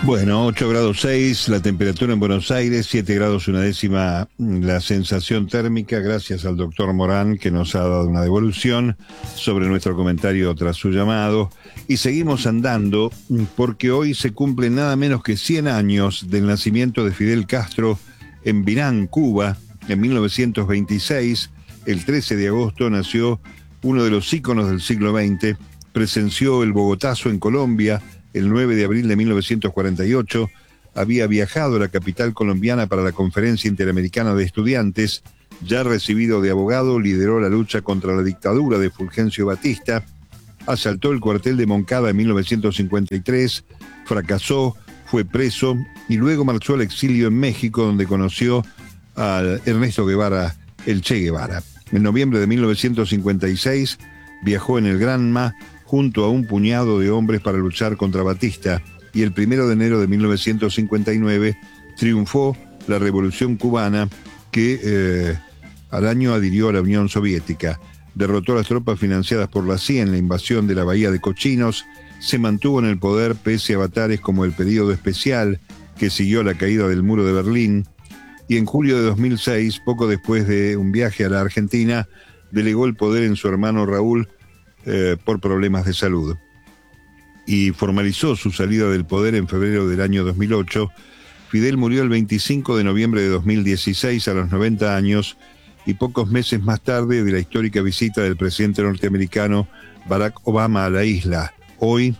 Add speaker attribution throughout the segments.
Speaker 1: Bueno, 8 grados 6, la temperatura en Buenos Aires, 7 grados una décima la sensación térmica, gracias al doctor Morán que nos ha dado una devolución sobre nuestro comentario tras su llamado. Y seguimos andando porque hoy se cumplen nada menos que 100 años del nacimiento de Fidel Castro en Vinán, Cuba, en 1926. El 13 de agosto nació uno de los íconos del siglo XX, presenció el Bogotazo en Colombia. El 9 de abril de 1948 había viajado a la capital colombiana para la Conferencia Interamericana de Estudiantes. Ya recibido de abogado, lideró la lucha contra la dictadura de Fulgencio Batista, asaltó el cuartel de Moncada en 1953, fracasó, fue preso y luego marchó al exilio en México, donde conoció a Ernesto Guevara, el Che Guevara. En noviembre de 1956 viajó en el Granma junto a un puñado de hombres para luchar contra Batista, y el 1 de enero de 1959 triunfó la Revolución Cubana que al año adhirió a la Unión Soviética. Derrotó a las tropas financiadas por la CIA en la invasión de la Bahía de Cochinos, se mantuvo en el poder pese a avatares como el Período Especial, que siguió la caída del muro de Berlín, y en julio de 2006, poco después de un viaje a la Argentina, delegó el poder en su hermano Raúl por problemas de salud. Y formalizó su salida del poder en febrero del año 2008. Fidel murió el 25 de noviembre de 2016 a los 90 años y pocos meses más tarde de la histórica visita del presidente norteamericano Barack Obama a la isla. Hoy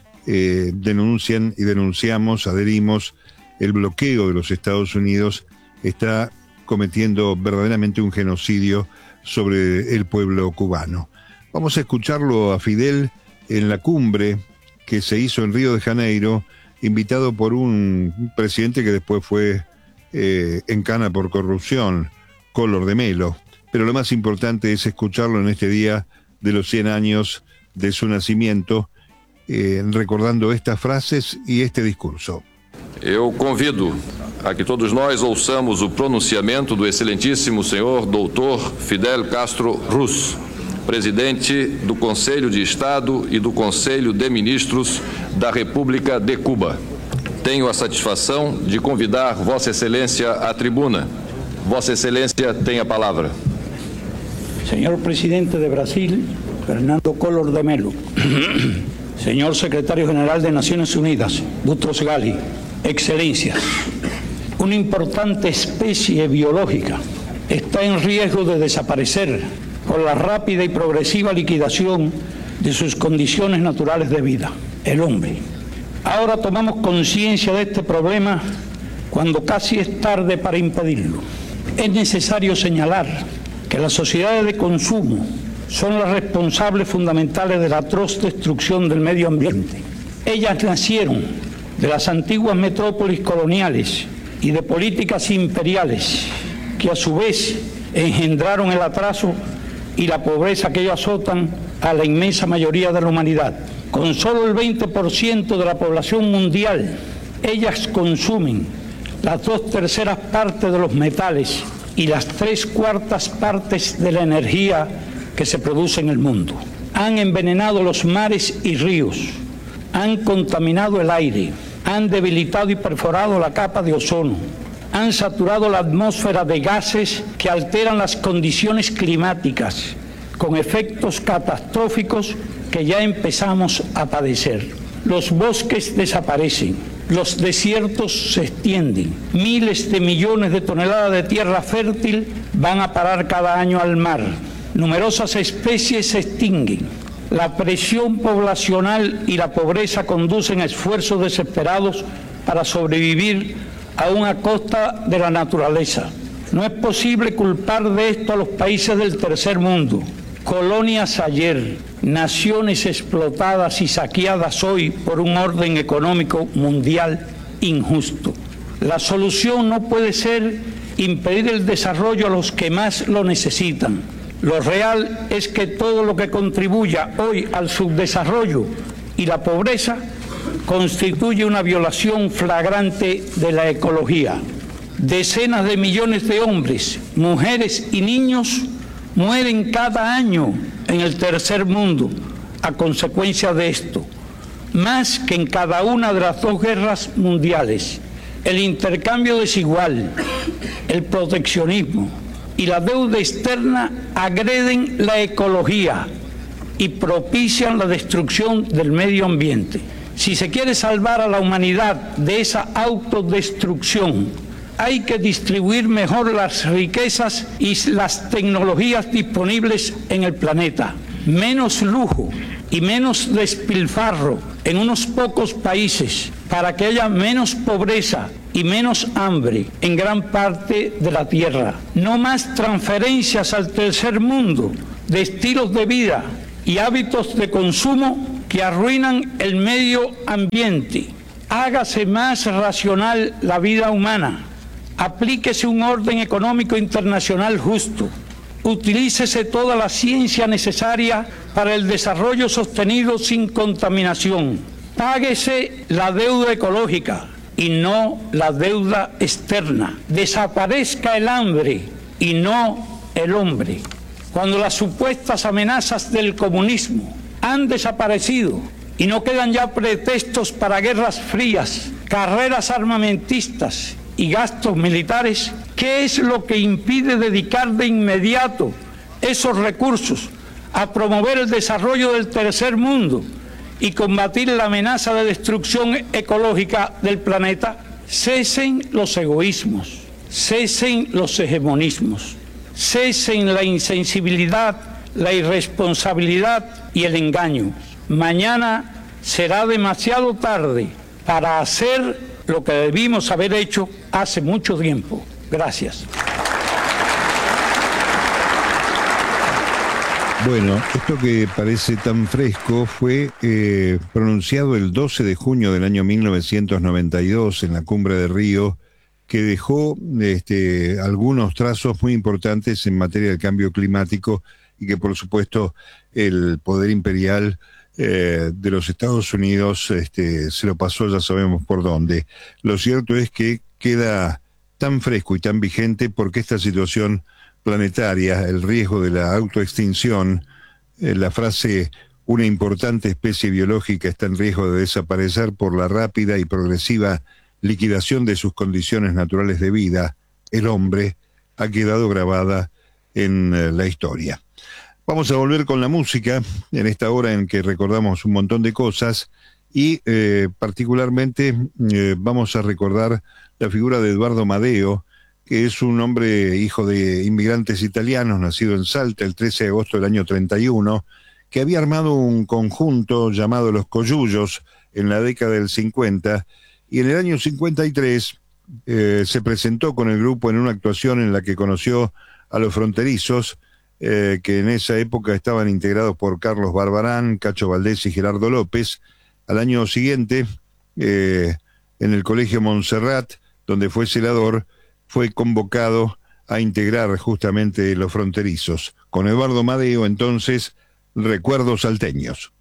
Speaker 1: denuncian y denunciamos, adherimos, el bloqueo de los Estados Unidos está cometiendo verdaderamente un genocidio sobre el pueblo cubano. Vamos a escucharlo a Fidel en la cumbre que se hizo en Río de Janeiro, invitado por un presidente que después fue en cana por corrupción, Collor de Mello. Pero lo más importante es escucharlo en este día de los 100 años de su nacimiento, recordando estas frases y este discurso.
Speaker 2: Eu convido a que todos nós ouçamos o pronunciamento do excelentíssimo senhor doutor Fidel Castro Ruz, presidente do Conselho de Estado e do Conselho de Ministros da República de Cuba. Tenho a satisfação de convidar Vossa Excelência à tribuna. Vossa Excelência tem a palavra.
Speaker 3: Señor Presidente de Brasil, Fernando Collor de Mello. Señor Secretario General de Naciones Unidas, Boutros Ghali. Excelencias, una importante especie biológica está en riesgo de desaparecer por la rápida y progresiva liquidación de sus condiciones naturales de vida, el hombre. Ahora tomamos conciencia de este problema cuando casi es tarde para impedirlo. Es necesario señalar que las sociedades de consumo son las responsables fundamentales de la atroz destrucción del medio ambiente. Ellas nacieron de las antiguas metrópolis coloniales y de políticas imperiales que a su vez engendraron el atraso y la pobreza que ellos azotan a la inmensa mayoría de la humanidad. Con solo el 20% de la población mundial, ellas consumen las 2/3 partes de los metales y las 3/4 partes de la energía que se produce en el mundo. Han envenenado los mares y ríos, han contaminado el aire, han debilitado y perforado la capa de ozono, han saturado la atmósfera de gases que alteran las condiciones climáticas, con efectos catastróficos que ya empezamos a padecer. Los bosques desaparecen, los desiertos se extienden, miles de millones de toneladas de tierra fértil van a parar cada año al mar, numerosas especies se extinguen. La presión poblacional y la pobreza conducen a esfuerzos desesperados para sobrevivir aún a costa de la naturaleza. No es posible culpar de esto a los países del tercer mundo, colonias ayer, naciones explotadas y saqueadas hoy por un orden económico mundial injusto. La solución no puede ser impedir el desarrollo a los que más lo necesitan. Lo real es que todo lo que contribuya hoy al subdesarrollo y la pobreza constituye una violación flagrante de la ecología. Decenas de millones de hombres, mujeres y niños mueren cada año en el tercer mundo a consecuencia de esto. más que en cada una de las dos guerras mundiales. El intercambio desigual, el proteccionismo y la deuda externa agreden la ecología y propician la destrucción del medio ambiente. Si se quiere salvar a la humanidad de esa autodestrucción, hay que distribuir mejor las riquezas y las tecnologías disponibles en el planeta. Menos lujo y menos despilfarro en unos pocos países para que haya menos pobreza y menos hambre en gran parte de la tierra. No más transferencias al tercer mundo de estilos de vida y hábitos de consumo que arruinan el medio ambiente. Hágase más racional la vida humana. Aplíquese un orden económico internacional justo. Utilícese toda la ciencia necesaria para el desarrollo sostenido sin contaminación. Páguese la deuda ecológica y no la deuda externa. Desaparezca el hambre y no el hombre. Cuando las supuestas amenazas del comunismo han desaparecido y no quedan ya pretextos para guerras frías, carreras armamentistas y gastos militares, ¿qué es lo que impide dedicar de inmediato esos recursos a promover el desarrollo del tercer mundo y combatir la amenaza de destrucción ecológica del planeta? Cesen los egoísmos, cesen los hegemonismos, cesen la insensibilidad, la irresponsabilidad y el engaño. Mañana será demasiado tarde para hacer lo que debimos haber hecho hace mucho tiempo. Gracias.
Speaker 1: Bueno, esto que parece tan fresco fue pronunciado el 12 de junio del año 1992 en la Cumbre de Río, que dejó algunos trazos muy importantes en materia del cambio climático y que, por supuesto, el poder imperial de los Estados Unidos se lo pasó, ya sabemos por dónde. Lo cierto es que queda tan fresco y tan vigente porque esta situación planetaria, el riesgo de la autoextinción, la frase "una importante especie biológica está en riesgo de desaparecer por la rápida y progresiva liquidación de sus condiciones naturales de vida", el hombre, ha quedado grabada en la historia. Vamos a volver con la música en esta hora en que recordamos un montón de cosas y particularmente vamos a recordar la figura de Eduardo Madeo, que es un hombre hijo de inmigrantes italianos, nacido en Salta el 13 de agosto del año 31, que había armado un conjunto llamado Los Coyullos en la década del 50, y en el año 53 se presentó con el grupo en una actuación en la que conoció a Los Fronterizos, que en esa época estaban integrados por Carlos Barbarán, Cacho Valdés y Gerardo López. Al año siguiente, en el Colegio Montserrat, donde fue celador, fue convocado a integrar justamente Los Fronterizos. Con Eduardo Madeo, entonces, Recuerdos Salteños.